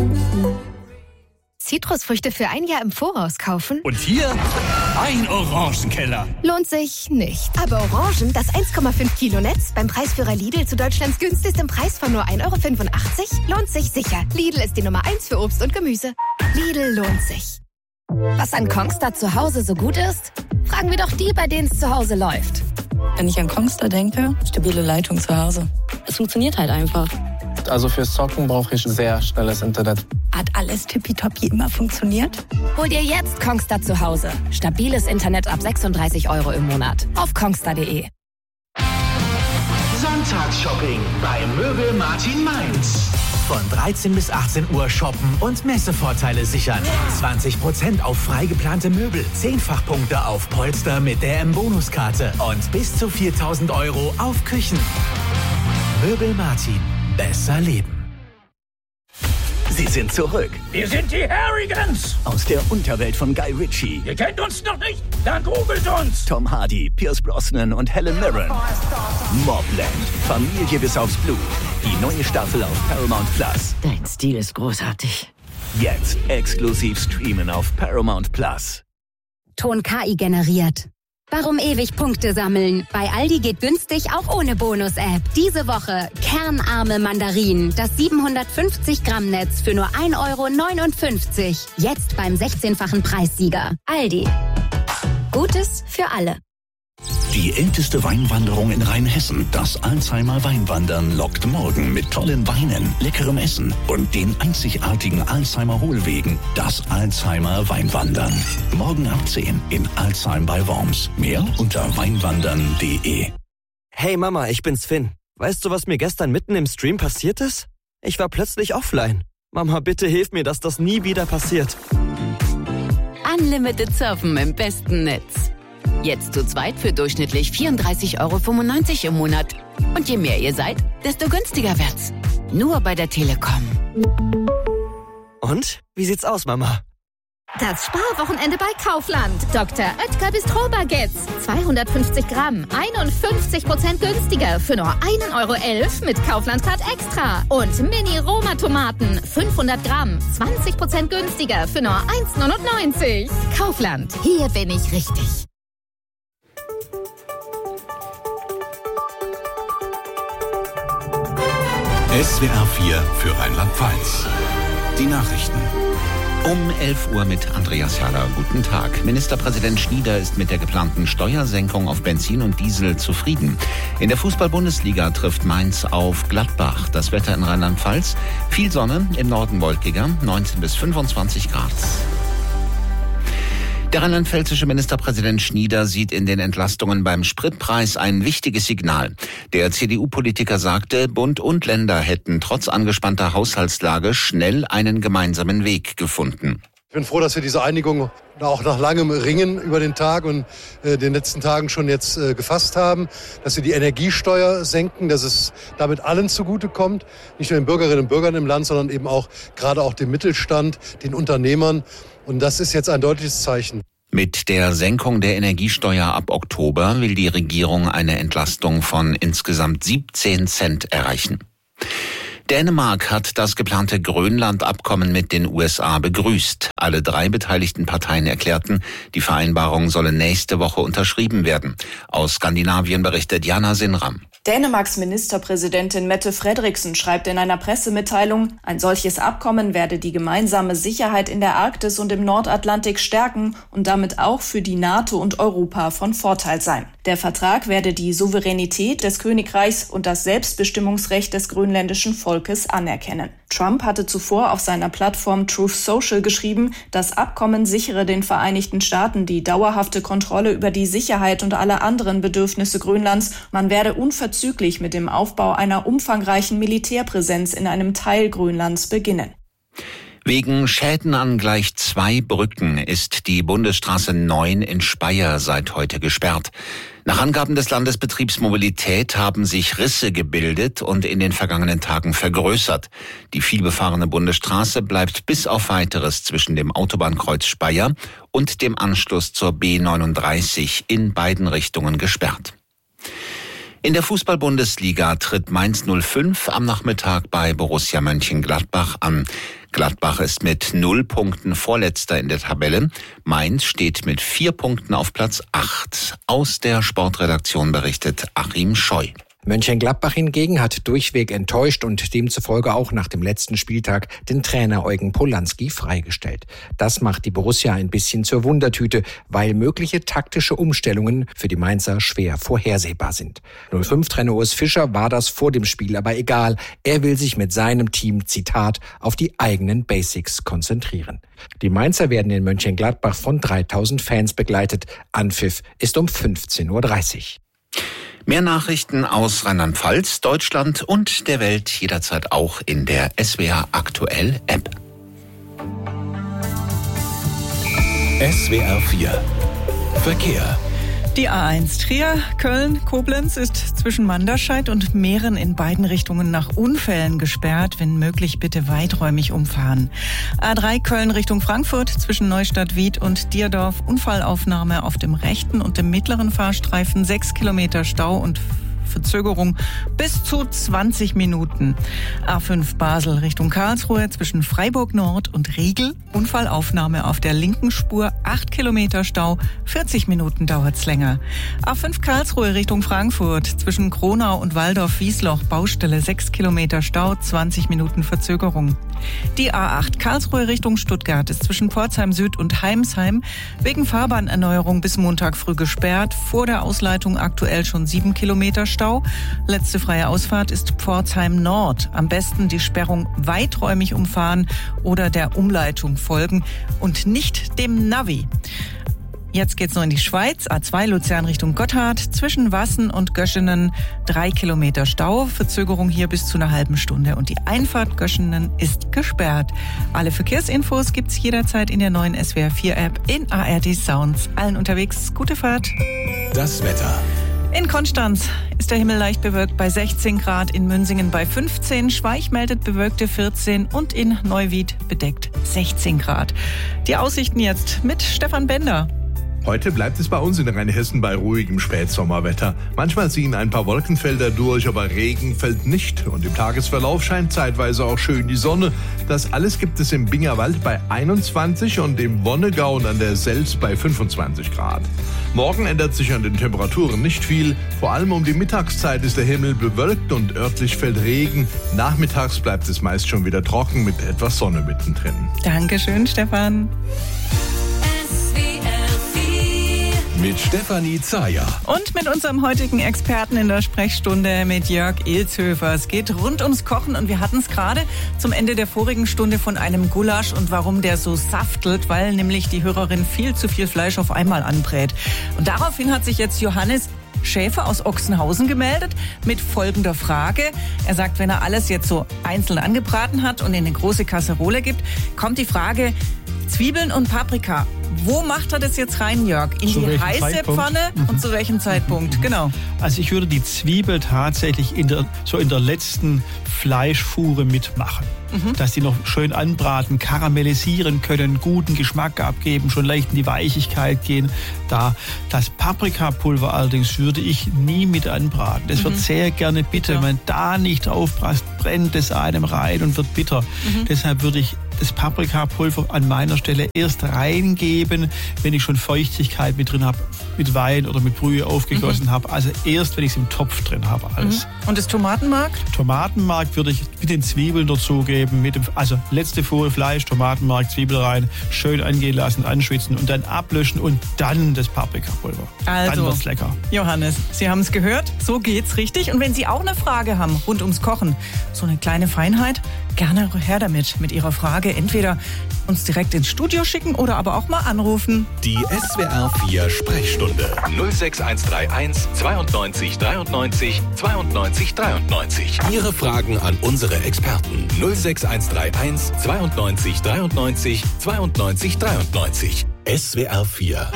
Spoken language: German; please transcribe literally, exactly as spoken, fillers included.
Zitrusfrüchte für ein Jahr im Voraus kaufen? Und hier ein Orangenkeller. Lohnt sich nicht. Aber Orangen, das eins Komma fünf Kilo Netz, beim Preisführer Lidl zu Deutschlands günstigstem Preis von nur ein Euro fünfundachtzig, lohnt sich sicher. Lidl ist die Nummer eins für Obst und Gemüse. Lidl lohnt sich. Was an Kongstar zu Hause so gut ist? Fragen wir doch die, bei denen es zu Hause läuft. Wenn ich an Kongstar denke, stabile Leitung zu Hause. Es funktioniert halt einfach. Also fürs Zocken brauche ich sehr schnelles Internet. Hat alles tippitoppi immer funktioniert? Hol dir jetzt Kongstar zu Hause. Stabiles Internet ab sechsunddreißig Euro im Monat. Auf kongstar punkt de. Sonntagsshopping bei Möbel Martin Mainz. Von dreizehn bis achtzehn Uhr shoppen und Messevorteile sichern. zwanzig Prozent auf frei geplante Möbel, zehn Fachpunkte auf Polster mit der M-Bonuskarte und bis zu viertausend Euro auf Küchen. Möbel Martin. Besser leben. Sie sind zurück. Wir sind die Harrigans. Aus der Unterwelt von Guy Ritchie. Ihr kennt uns noch nicht? Dann googelt uns. Tom Hardy, Pierce Brosnan und Helen Mirren. Mobland. Familie bis aufs Blut. Die neue Staffel auf Paramount Plus. Dein Stil ist großartig. Jetzt exklusiv streamen auf Paramount Plus. Ton K I generiert. Warum ewig Punkte sammeln? Bei Aldi geht günstig auch ohne Bonus-App. Diese Woche kernarme Mandarinen. Das siebenhundertfünfzig Gramm Netz für nur ein Euro neunundfünfzig. Jetzt beim sechzehnfachen Preissieger. Aldi. Gutes für alle. Die älteste Weinwanderung in Rheinhessen, das Alzheimer Weinwandern, lockt morgen mit tollen Weinen, leckerem Essen und den einzigartigen Alzheimer Hohlwegen, das Alzheimer Weinwandern. Morgen ab zehn in Alzheim bei Worms. Mehr unter weinwandern punkt de. Hey Mama, ich bin's Finn. Weißt du, was mir gestern mitten im Stream passiert ist? Ich war plötzlich offline. Mama, bitte hilf mir, dass das nie wieder passiert. Unlimited Surfen im besten Netz. Jetzt zu zweit für durchschnittlich vierunddreißig Euro fünfundneunzig im Monat. Und je mehr ihr seid, desto günstiger wird's. Nur bei der Telekom. Und? Wie sieht's aus, Mama? Das Sparwochenende bei Kaufland. Doktor Oetker Bistro Baguettes. zweihundertfünfzig Gramm. einundfünfzig Prozent günstiger für nur ein Euro elf mit Kaufland Card Extra. Und Mini-Roma-Tomaten. fünfhundert Gramm. zwanzig Prozent günstiger für nur eins neunundneunzig. Kaufland. Hier bin ich richtig. S W R vier für Rheinland-Pfalz. Die Nachrichten. Um elf Uhr mit Andreas Jaller. Guten Tag. Ministerpräsident Schnieder ist mit der geplanten Steuersenkung auf Benzin und Diesel zufrieden. In der Fußball-Bundesliga trifft Mainz auf Gladbach. Das Wetter in Rheinland-Pfalz. Viel Sonne, im Norden wolkiger, neunzehn bis fünfundzwanzig Grad. Der rheinland-pfälzische Ministerpräsident Schnieder sieht in den Entlastungen beim Spritpreis ein wichtiges Signal. Der C D U-Politiker sagte, Bund und Länder hätten trotz angespannter Haushaltslage schnell einen gemeinsamen Weg gefunden. Ich bin froh, dass wir diese Einigung auch nach langem Ringen über den Tag und äh, den letzten Tagen schon jetzt äh, gefasst haben, dass wir die Energiesteuer senken, dass es damit allen zugutekommt, nicht nur den Bürgerinnen und Bürgern im Land, sondern eben auch gerade auch dem Mittelstand, den Unternehmern. Und das ist jetzt ein deutliches Zeichen. Mit der Senkung der Energiesteuer ab Oktober will die Regierung eine Entlastung von insgesamt siebzehn Cent erreichen. Dänemark hat das geplante Grönland-Abkommen mit den U S A begrüßt. Alle drei beteiligten Parteien erklärten, die Vereinbarung solle nächste Woche unterschrieben werden. Aus Skandinavien berichtet Jana Sinram. Dänemarks Ministerpräsidentin Mette Frederiksen schreibt in einer Pressemitteilung, ein solches Abkommen werde die gemeinsame Sicherheit in der Arktis und im Nordatlantik stärken und damit auch für die NATO und Europa von Vorteil sein. Der Vertrag werde die Souveränität des Königreichs und das Selbstbestimmungsrecht des grönländischen Volkes anerkennen. Trump hatte zuvor auf seiner Plattform Truth Social geschrieben, das Abkommen sichere den Vereinigten Staaten die dauerhafte Kontrolle über die Sicherheit und alle anderen Bedürfnisse Grönlands. Man werde unverzüglich mit dem Aufbau einer umfangreichen Militärpräsenz in einem Teil Grönlands beginnen. Wegen Schäden an gleich zwei Brücken ist die Bundesstraße neun in Speyer seit heute gesperrt. Nach Angaben des Landesbetriebs Mobilität haben sich Risse gebildet und in den vergangenen Tagen vergrößert. Die vielbefahrene Bundesstraße bleibt bis auf Weiteres zwischen dem Autobahnkreuz Speyer und dem Anschluss zur B neununddreißig in beiden Richtungen gesperrt. In der Fußball-Bundesliga tritt Mainz null fünf am Nachmittag bei Borussia Mönchengladbach an. Gladbach ist mit null Punkten Vorletzter in der Tabelle. Mainz steht mit vier Punkten auf Platz acht. Aus der Sportredaktion berichtet Achim Scheu. Mönchengladbach hingegen hat durchweg enttäuscht und demzufolge auch nach dem letzten Spieltag den Trainer Eugen Polanski freigestellt. Das macht die Borussia ein bisschen zur Wundertüte, weil mögliche taktische Umstellungen für die Mainzer schwer vorhersehbar sind. null fünf Trainer Urs Fischer war das vor dem Spiel aber egal. Er will sich mit seinem Team, Zitat, auf die eigenen Basics konzentrieren. Die Mainzer werden in Mönchengladbach von dreitausend Fans begleitet. Anpfiff ist um fünfzehn Uhr dreißig. Mehr Nachrichten aus Rheinland-Pfalz, Deutschland und der Welt jederzeit auch in der S W R Aktuell App. S W R vier Verkehr. Die A eins Trier, Köln, Koblenz ist zwischen Manderscheid und Mähren in beiden Richtungen nach Unfällen gesperrt. Wenn möglich, bitte weiträumig umfahren. A drei Köln Richtung Frankfurt zwischen Neustadt-Wied und Dierdorf. Unfallaufnahme auf dem rechten und dem mittleren Fahrstreifen. Sechs Kilometer Stau und Verzögerung bis zu zwanzig Minuten. A fünf Basel Richtung Karlsruhe zwischen Freiburg Nord und Riegel. Unfallaufnahme auf der linken Spur. acht Kilometer Stau. vierzig Minuten dauert's länger. A fünf Karlsruhe Richtung Frankfurt zwischen Kronau und Waldorf-Wiesloch. Baustelle sechs Kilometer Stau. zwanzig Minuten Verzögerung. Die A acht Karlsruhe Richtung Stuttgart ist zwischen Pforzheim Süd und Heimsheim wegen Fahrbahnerneuerung bis Montag früh gesperrt. Vor der Ausleitung aktuell schon sieben Kilometer Stau. Letzte freie Ausfahrt ist Pforzheim Nord. Am besten die Sperrung weiträumig umfahren oder der Umleitung folgen und nicht dem Navi. Jetzt geht's noch in die Schweiz. A zwei Luzern Richtung Gotthard. Zwischen Wassen und Göschenen drei Kilometer Stau. Verzögerung hier bis zu einer halben Stunde. Und die Einfahrt Göschenen ist gesperrt. Alle Verkehrsinfos gibt's jederzeit in der neuen S W R vier App in A R D Sounds. Allen unterwegs gute Fahrt. Das Wetter. In Konstanz ist der Himmel leicht bewölkt bei sechzehn Grad, in Münsingen bei fünfzehn, Schweich meldet bewölkte vierzehn und in Neuwied bedeckt sechzehn Grad. Die Aussichten jetzt mit Stefan Bender. Heute bleibt es bei uns in Rheinhessen bei ruhigem Spätsommerwetter. Manchmal ziehen ein paar Wolkenfelder durch, aber Regen fällt nicht. Und im Tagesverlauf scheint zeitweise auch schön die Sonne. Das alles gibt es im Bingerwald bei einundzwanzig und im Wonnegau und an der Selz bei fünfundzwanzig Grad. Morgen ändert sich an den Temperaturen nicht viel. Vor allem um die Mittagszeit ist der Himmel bewölkt und örtlich fällt Regen. Nachmittags bleibt es meist schon wieder trocken mit etwas Sonne mittendrin. Dankeschön, Stefan. Mit Stefanie Zayer. Und mit unserem heutigen Experten in der Sprechstunde mit Jörg Ilzhöfer. Es geht rund ums Kochen und wir hatten es gerade zum Ende der vorigen Stunde von einem Gulasch und warum der so saftelt, weil nämlich die Hörerin viel zu viel Fleisch auf einmal anbrät. Und daraufhin hat sich jetzt Johannes Schäfer aus Ochsenhausen gemeldet mit folgender Frage. Er sagt, wenn er alles jetzt so einzeln angebraten hat und in eine große Kasserole gibt, kommt die Frage, Zwiebeln und Paprika. Wo macht er das jetzt rein, Jörg? In zu die heiße Zeitpunkt? Pfanne und zu welchem Zeitpunkt? Genau. Also ich würde die Zwiebel tatsächlich in der, so in der letzten Fleischfuhre mitmachen. Mhm. Dass die noch schön anbraten, karamellisieren können, guten Geschmack abgeben, schon leicht in die Weichigkeit gehen. Da das Paprikapulver allerdings würde ich nie mit anbraten. Das mhm. wird sehr gerne bitter. Wenn man da nicht aufpasst, brennt es einem rein und wird bitter. Mhm. Deshalb würde ich das Paprikapulver an meiner Stelle erst reingeben, wenn ich schon Feuchtigkeit mit drin habe, mit Wein oder mit Brühe aufgegossen mhm. habe. Also erst, wenn ich es im Topf drin habe. Alles. Mhm. Und das Tomatenmark? Tomatenmark würde ich mit den Zwiebeln dazugeben. Mit dem, also letzte Fuhre Fleisch, Tomatenmark, Zwiebel rein, schön angehen lassen, anschwitzen und dann ablöschen und dann das Paprikapulver. Also, dann wird's lecker. Johannes, Sie haben es gehört, so geht's richtig. Und wenn Sie auch eine Frage haben rund ums Kochen, so eine kleine Feinheit, gerne her damit mit Ihrer Frage. Entweder uns direkt ins Studio schicken oder aber auch mal anrufen. Die S W R vier Sprechstunde null sechs eins drei eins zweiundneunzig dreiundneunzig zweiundneunzig dreiundneunzig. Ihre Fragen an unsere Experten null sechs eins drei eins zweiundneunzig dreiundneunzig zweiundneunzig dreiundneunzig. S W R vier